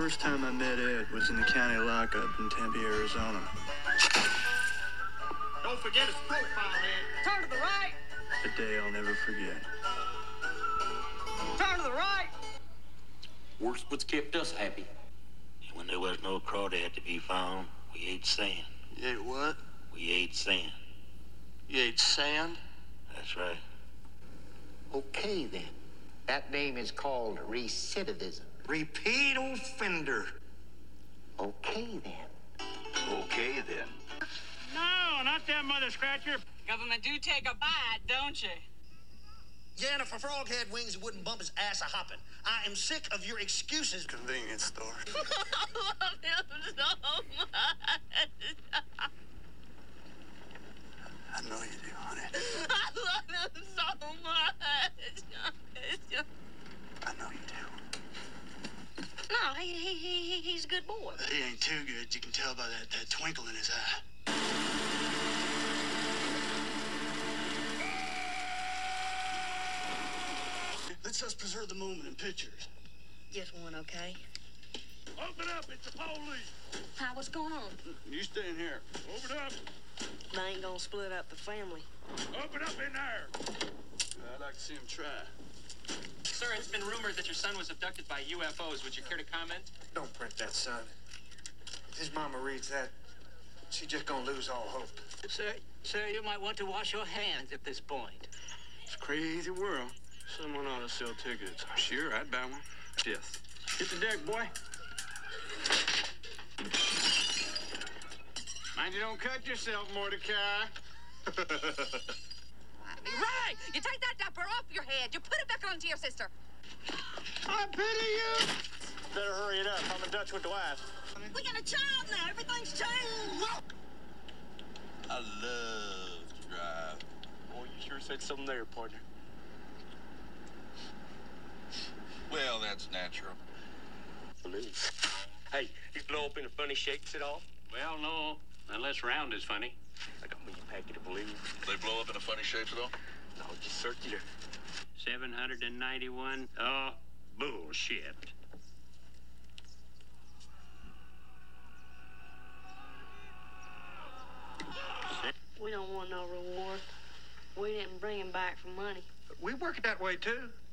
First time I met Ed was in the county lockup in Tempe, Arizona. Don't forget his profile, Ed. Turn to the right. A day I'll never forget. Turn to the right. Work's what's kept us happy. When there was no crawdad to be found, we ate sand. You ate what? We ate sand. You ate sand? That's right. Okay, then. That name is called recidivism. Repeat offender. Okay, then. Okay, then. No, not that mother scratcher. Government do take a bite, don't you? Yeah, and if a frog had wings, it wouldn't bump his ass a-hopping. I am sick of your excuses. Convenience store. I love him so much. I know you do, honey. I love him so much. I know you do. No, he's a good boy. He ain't too good. You can tell by that twinkle in his eye. Let's just preserve the moment in pictures. Just one, okay? Open up, it's the police. Hi, what's going on? You stay in here. Open up. They ain't gonna split up the family. Open up in there. I'd like to see him try. Sir, it's been rumored that your son was abducted by UFOs. Would you care to comment? Don't print that, son. If his mama reads that, she's just gonna lose all hope. Sir, you might want to wash your hands at this point. It's a crazy world. Someone ought to sell tickets. Sure, I'd buy one. Yes. Hit the deck, boy. Mind you don't cut yourself, Mordecai. Right! You take that diaper off your head. You put it back onto your sister. I pity you. Better hurry it up. I'm in Dutch with the wife. We got a child now. Everything's changed. I love to drive. Oh, you sure said something there, partner. Well, that's natural. Hey, you blow up in the funny shapes at all? Well, no, unless round is funny. I got me a packet of balloons. They blow up in a funny shapes at all? No, just circular. 791. Oh, bullshit. We don't want no reward. We didn't bring him back for money. We work it that way, too.